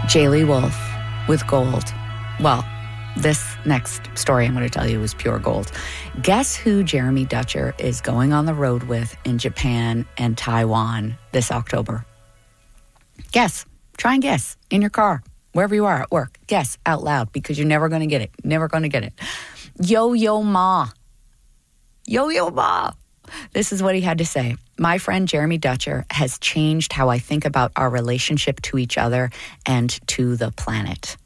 Jaylee Wolf with gold. Well, this next story I'm going to tell you is pure gold. Guess who Jeremy Dutcher is going on the road with in Japan and Taiwan this October? Guess. Try and guess in your car, wherever you are at work. Guess out loud because you're never going to get it. Never going to get it. Yo-Yo Ma. Yo-Yo Ma. This is what he had to say. My friend Jeremy Dutcher has changed how I think about our relationship to each other and to the planet.